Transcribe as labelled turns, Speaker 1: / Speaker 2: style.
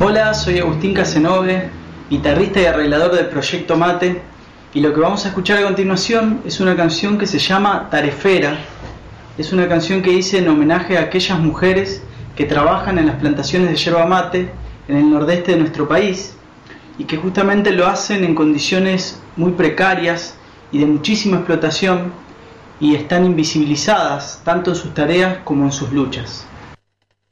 Speaker 1: Hola, soy Agustín Casenove, guitarrista y arreglador del Proyecto Mate, y lo que vamos a escuchar a continuación es una canción que se llama Tarefera. Es una canción que hice en homenaje a aquellas mujeres que trabajan en las plantaciones de yerba mate en el nordeste de nuestro país y que justamente lo hacen en condiciones muy precarias y de muchísima explotación, y están invisibilizadas tanto en sus tareas como en sus luchas.